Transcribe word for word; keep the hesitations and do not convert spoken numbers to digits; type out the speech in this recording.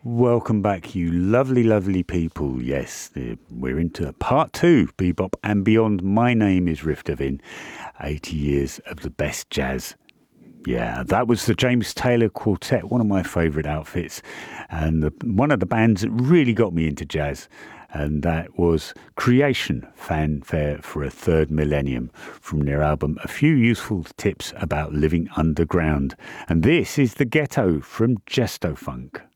Welcome back, you lovely, lovely people. Yes, the- we're into part two, Bebop and Beyond. My name is Riff Devin. eighty years of the best jazz. Yeah, that was the James Taylor Quartet, one of my favourite outfits, and the, one of the bands that really got me into jazz. And that was Creation, Fanfare for a Third Millennium, from their album A Few Useful Tips About Living Underground. And this is The Ghetto from Gesto Funk.